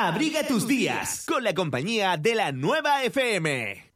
Abriga tus días con la compañía de la Nueva FM.